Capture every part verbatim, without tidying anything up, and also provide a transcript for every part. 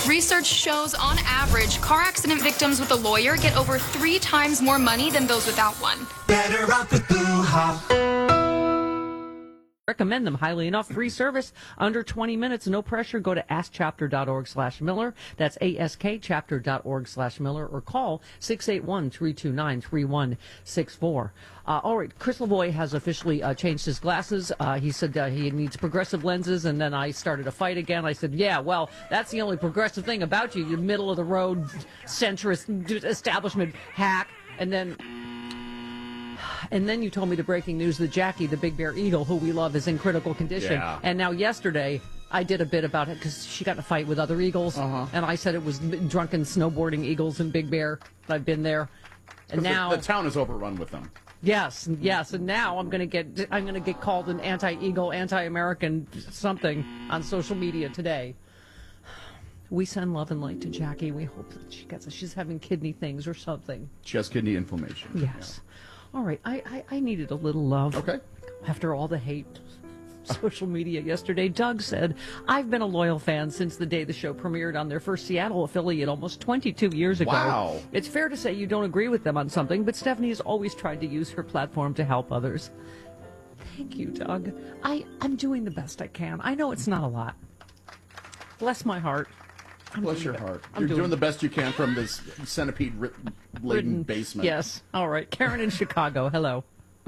Research shows, on average, car accident victims with a lawyer get over three times more money than those without one. Better off with Blue Hawk. Recommend them highly enough. Free service, under twenty minutes, no pressure. Go to askchapter.org slash Miller. That's askchapter.org slash Miller, or call six eight one, three two nine, three one six four. Uh, all right, Chris Lavoie has officially uh, changed his glasses. Uh, he said uh, he needs progressive lenses, and then I started a fight again. I said, yeah, well, that's the only progressive thing about you. You're middle-of-the-road, centrist, establishment hack. And then... And then you told me the breaking news that Jackie, the Big Bear Eagle, who we love, is in critical condition. Yeah. And now yesterday, I did a bit about it because she got in a fight with other eagles. Uh-huh. And I said it was drunken snowboarding eagles in Big Bear. I've been there. And now the, the town is overrun with them. Yes, yes. And now I'm going to get I'm going to get called an anti-eagle, anti-American something on social media today. We send love and light to Jackie. We hope that she gets it. She's having kidney things or something. She has kidney inflammation. Yes. Yeah. All right, I, I, I needed a little love. Okay. After all the hate, social media yesterday, Doug said, I've been a loyal fan since the day the show premiered on their first Seattle affiliate almost twenty-two years ago. Wow. It's fair to say you don't agree with them on something, but Stephanie has always tried to use her platform to help others. Thank you, Doug. I, I'm doing the best I can. I know it's not a lot. Bless my heart. I'm Bless your heart. I'm You're doing, doing the best you can from this centipede-laden basement. Yes. All right. Karen in Chicago. Hello.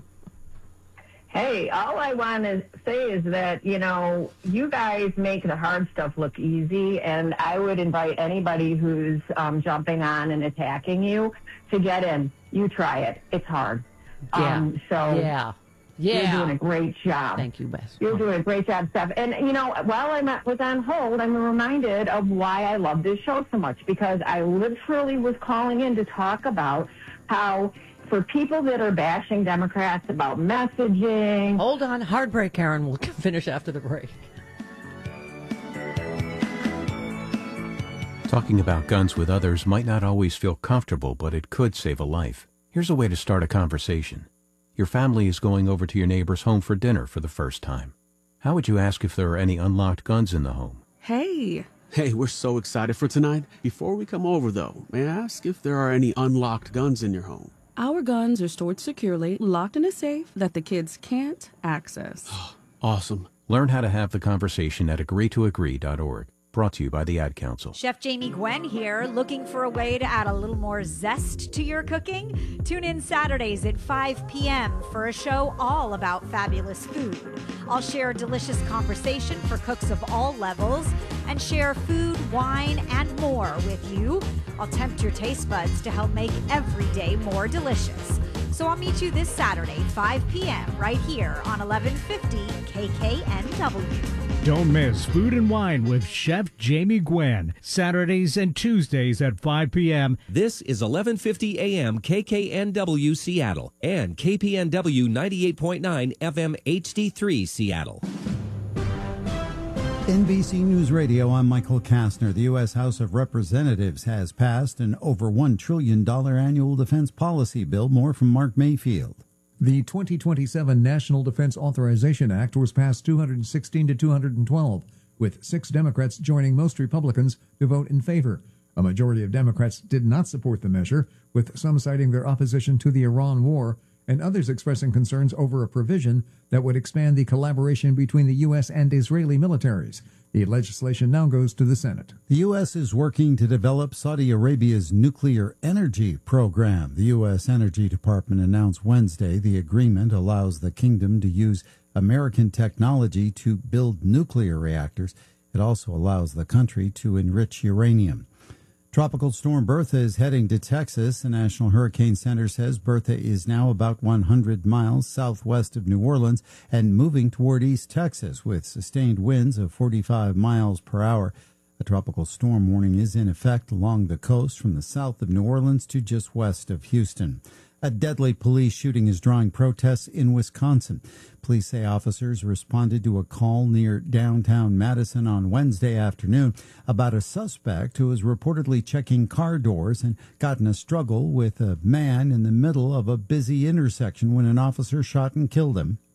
Hey, all I want to say is that, you know, you guys make the hard stuff look easy, and I would invite anybody who's um, jumping on and attacking you to get in. You try it. It's hard. Yeah. Um, so yeah. Yeah. You're doing a great job. Thank you, Bess. You're doing a great job, Steph. And, you know, while I was on hold, I'm reminded of why I love this show so much, because I literally was calling in to talk about how for people that are bashing Democrats about messaging. Hold on. Hard break, Karen. We'll finish after the break. Talking about guns with others might not always feel comfortable, but it could save a life. Here's a way to start a conversation. Your family is going over to your neighbor's home for dinner for the first time. How would you ask if there are any unlocked guns in the home? Hey. Hey, we're so excited for tonight. Before we come over, though, may I ask if there are any unlocked guns in your home? Our guns are stored securely, locked in a safe that the kids can't access. Awesome. Learn how to have the conversation at agree to agree dot org. Brought to you by the Ad Council. Chef Jamie Gwen here, looking for a way to add a little more zest to your cooking? Tune in Saturdays at five p.m. for a show all about fabulous food. I'll share delicious conversation for cooks of all levels and share food, wine, and more with you. I'll tempt your taste buds to help make every day more delicious. So I'll meet you this Saturday, five p.m. right here on eleven fifty K K N W. Don't miss Food and Wine with Chef Jamie Gwen, Saturdays and Tuesdays at five p.m. This is eleven fifty A M K K N W Seattle and K P N W ninety-eight point nine F M H D three Seattle. N B C News Radio, I'm Michael Kastner. The U S House of Representatives has passed an over one trillion dollars annual defense policy bill. More from Mark Mayfield. The twenty twenty-seven National Defense Authorization Act was passed two hundred sixteen to two hundred twelve, with six Democrats joining most Republicans to vote in favor. A majority of Democrats did not support the measure, with some citing their opposition to the Iran war and others expressing concerns over a provision that would expand the collaboration between the U S and Israeli militaries. The legislation now goes to the Senate. The U S is working to develop Saudi Arabia's nuclear energy program. The U S Energy Department announced Wednesday the agreement allows the kingdom to use American technology to build nuclear reactors. It also allows the country to enrich uranium. Tropical storm Bertha is heading to Texas. The National Hurricane Center says Bertha is now about one hundred miles southwest of New Orleans and moving toward East Texas with sustained winds of forty-five miles per hour. A tropical storm warning is in effect along the coast from the south of New Orleans to just west of Houston. A deadly police shooting is drawing protests in Wisconsin. Police say officers responded to a call near downtown Madison on Wednesday afternoon about a suspect who was reportedly checking car doors and got in a struggle with a man in the middle of a busy intersection when an officer shot and killed him.